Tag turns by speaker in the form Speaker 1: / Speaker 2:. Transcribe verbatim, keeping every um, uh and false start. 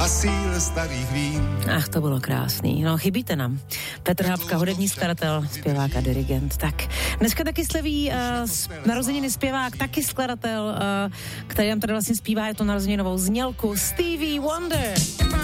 Speaker 1: síle starých vín.
Speaker 2: Ach, to bylo krásný. No, chybíte nám. Petr Hápka, hudební skladatel, zpěvák a dirigent. Tak, dneska taky slaví uh, narozeniny zpěvák, taky skladatel, uh, který nám tady vlastně zpívá, je to narozeninovou znělku Stevie Wonder.